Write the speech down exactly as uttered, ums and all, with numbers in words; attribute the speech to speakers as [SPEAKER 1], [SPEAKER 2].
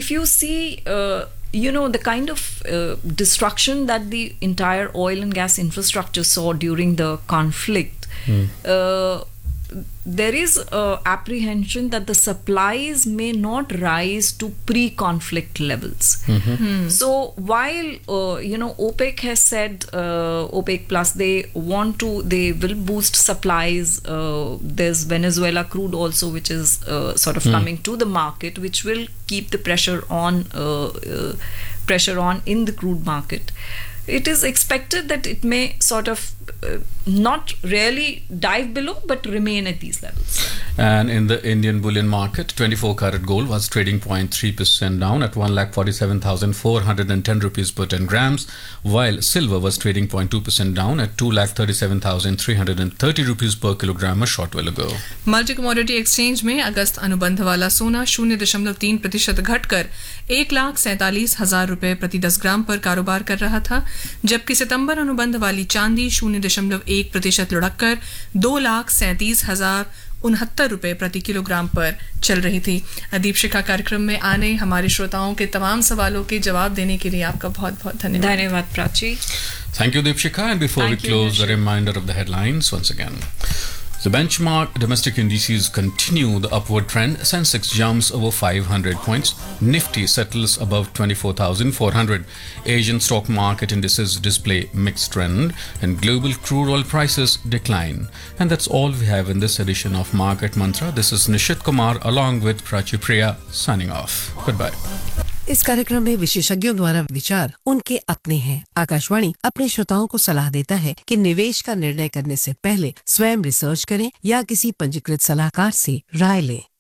[SPEAKER 1] if you see, uh, you know, the kind of uh, destruction that the entire oil and gas infrastructure saw during the conflict, mm. uh, there is uh, apprehension that the supplies may not rise to pre-conflict levels. Mm-hmm. Hmm. So while uh, you know, OPEC has said, uh, OPEC Plus, they want to, they will boost supplies. Uh, there's Venezuela crude also, which is uh, sort of mm. coming to the market, which will keep the pressure on uh, uh, pressure on in the crude market. It is expected that it may sort of uh, not really dive below, but remain at these levels.
[SPEAKER 2] And in the Indian bullion market, twenty-four karat gold was trading zero point three percent down at one lakh forty-seven thousand four hundred ten rupees per ten grams, while silver was trading zero point two percent down at two lakh thirty-seven thousand three hundred thirty rupees per kilogram a short while ago.
[SPEAKER 3] Multi commodity exchange में अगस्त अनुबंध वाला सोना शून्य दशमलव तीन प्रतिशत घटकर एक लाख सैंतालीस हजार रुपए प्रति दस ग्राम पर कारोबार कर रहा था, जबकि सितंबर अनुबंध वाली चांदी शून्य दशमलव एक प्रतिशत लुढ़ककर दो लाख सैंतीस हजार उनहत्तर रुपए प्रति किलोग्राम पर चल रही थी। दीप शिखा कार्यक्रम में आने, हमारे श्रोताओं के तमाम सवालों के जवाब देने के लिए आपका बहुत बहुत धन्यवाद।
[SPEAKER 1] धन्यवाद Prachi.
[SPEAKER 2] Thank you, Deepshikha. And before Thank we close, a reminder of the headlines once again. The benchmark domestic indices continue the upward trend. Sensex jumps over five hundred points. Nifty settles above twenty-four thousand four hundred. Asian stock market indices display mixed trend and global crude oil prices decline. And that's all we have in this edition of Market Mantra. This is Nishit Kumar along with Prachi Priya signing off. Goodbye.
[SPEAKER 4] इस कार्यक्रम में विशेषज्ञों द्वारा विचार उनके अपने हैं। आकाशवाणी अपने श्रोताओं को सलाह देता है कि निवेश का निर्णय करने से पहले स्वयं रिसर्च करें या किसी पंजीकृत सलाहकार से राय लें।